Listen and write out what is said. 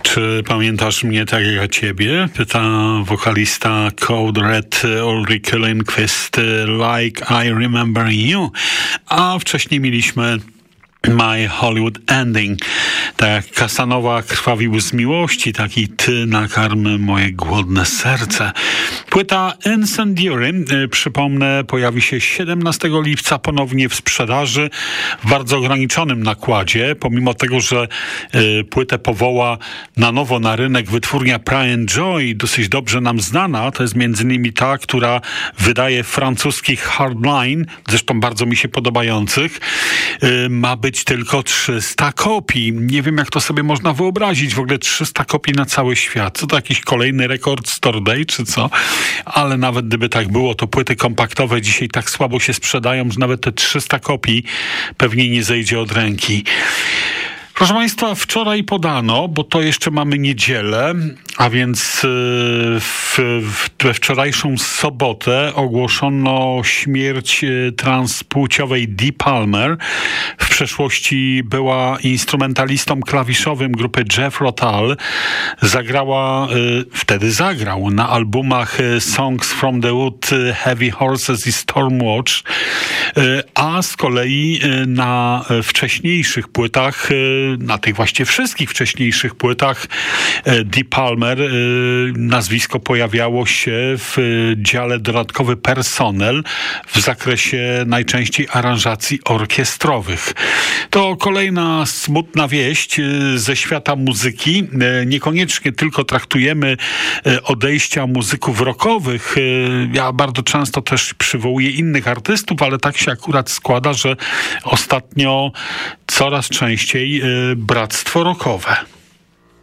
Czy pamiętasz mnie tak jak ja ciebie? Pyta wokalista Code Red Ulrike Lindqvist, Like I Remember You. A wcześniej mieliśmy My Hollywood Ending. Tak jak Kasanowa krwawił z miłości, tak i ty nakarm moje głodne serce. Płyta Incendiary, przypomnę, pojawi się 17 lipca ponownie w sprzedaży w bardzo ograniczonym nakładzie, pomimo tego, że płytę powoła na nowo na rynek wytwórnia Prime Joy, dosyć dobrze nam znana. To jest między innymi ta, która wydaje francuskich Hardline, zresztą bardzo mi się podobających. Ma być tylko 300 kopii. Nie wiem, jak to sobie można wyobrazić. W ogóle 300 kopii na cały świat. Co to jakiś kolejny rekord Store Day, czy co? Ale nawet gdyby tak było, to płyty kompaktowe dzisiaj tak słabo się sprzedają, że nawet te 300 kopii pewnie nie zejdzie od ręki. Proszę Państwa, wczoraj podano, bo to jeszcze mamy niedzielę, a więc we wczorajszą sobotę ogłoszono śmierć transpłciowej Dee Palmer. W przeszłości była instrumentalistą klawiszowym grupy Jeff Rotal. Wtedy zagrał na albumach Songs from the Wood, Heavy Horses i Stormwatch, a z kolei na wcześniejszych płytach, na tych właściwie wszystkich wcześniejszych płytach Dee Palmer nazwisko pojawiało się w dziale dodatkowy personel w zakresie najczęściej aranżacji orkiestrowych. To kolejna smutna wieść ze świata muzyki. Niekoniecznie tylko traktujemy odejścia muzyków rockowych. Ja bardzo często też przywołuję innych artystów, ale tak się akurat składa, że ostatnio coraz częściej bractwo rockowe.